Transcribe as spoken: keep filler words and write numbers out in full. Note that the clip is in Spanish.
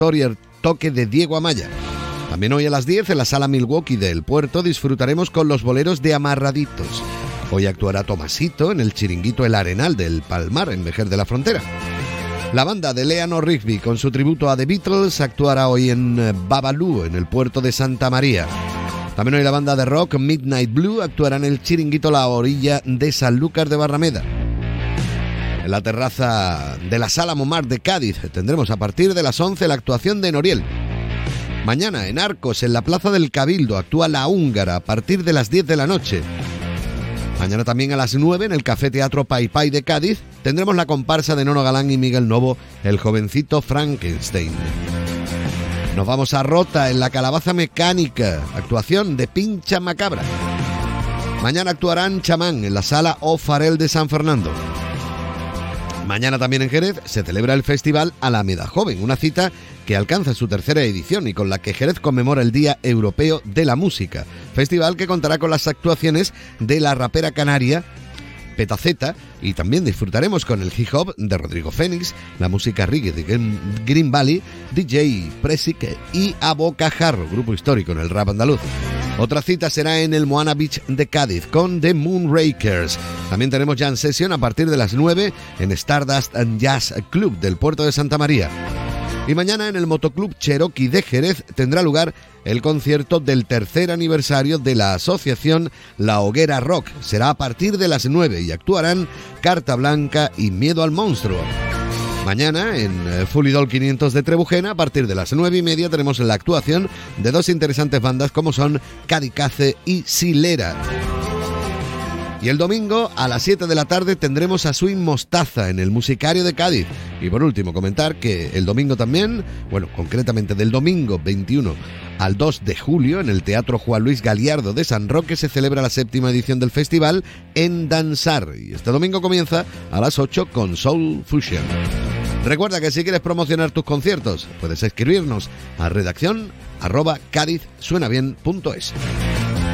y el toque de Diego Amaya. También hoy a las diez en la Sala Milwaukee del Puerto disfrutaremos con los boleros de Amarraditos. Hoy actuará Tomasito en el chiringuito El Arenal del Palmar, en Vejer de la Frontera. La banda de Eleanor Rigby, con su tributo a The Beatles, actuará hoy en Babalu, en el puerto de Santa María. También hoy la banda de rock Midnight Blue actuará en el chiringuito La Orilla de Sanlúcar de Barrameda. En la terraza de la Sala Momar de Cádiz tendremos a partir de las once la actuación de Noriel. Mañana en Arcos, en la Plaza del Cabildo, actúa La Húngara a partir de las diez de la noche. Mañana también a las nueve en el Café Teatro Pai Pai de Cádiz tendremos la comparsa de Nono Galán y Miguel Novo, El jovencito Frankenstein. Nos vamos a Rota en la Calabaza Mecánica, actuación de Pincha Macabra. Mañana actuarán Chamán en la Sala O Farel de San Fernando. Mañana también en Jerez se celebra el Festival Alameda Joven, una cita que alcanza su tercera edición y con la que Jerez conmemora el Día Europeo de la Música. Festival que contará con las actuaciones de la rapera canaria Petaceta y también disfrutaremos con el hip hop de Rodrigo Fénix, la música reggae de Green Valley, D J Presic y A Bocajarro, grupo histórico en el rap andaluz. Otra cita será en el Moana Beach de Cádiz con The Moonrakers. También tenemos Jam Session a partir de las nueve en Stardust and Jazz Club del puerto de Santa María. Y mañana en el Motoclub Cherokee de Jerez tendrá lugar el concierto del tercer aniversario de la asociación La Hoguera Rock. Será a partir de las nueve y actuarán Carta Blanca y Miedo al Monstruo. Mañana en Fulidol quinientos de Trebujena, a partir de las nueve y media, tenemos la actuación de dos interesantes bandas como son Cadicace y Silera. Y el domingo a las siete de la tarde tendremos a Swing Mostaza en el Musicario de Cádiz. Y por último comentar que el domingo también, bueno, concretamente del domingo veintiuno al dos de julio en el Teatro Juan Luis Galiardo de San Roque se celebra la séptima edición del festival En Danzar. Y este domingo comienza a las ocho con Soul Fusion. Recuerda que si quieres promocionar tus conciertos puedes escribirnos a redacción arroba cádiz suena bien punto es.